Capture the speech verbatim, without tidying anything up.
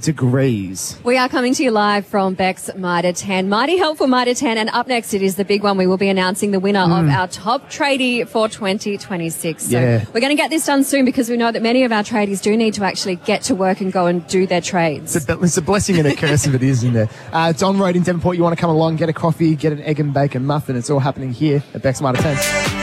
degrees. We are coming to you live from Beck's Mitre ten. Mighty helpful Mitre ten. And up next, it is the big one. We will be announcing the winner mm. of our top tradie for twenty twenty-six. So yeah. we're going to get this done soon because we know that many of our tradies do need to actually get to work and go and do their trades. It's a, it's a blessing and a curse if it is, isn't it? Uh, it's on road in Devonport. You want to come along, get a coffee, get an egg and bacon muffin. It's all happening here at Beck's Mitre ten.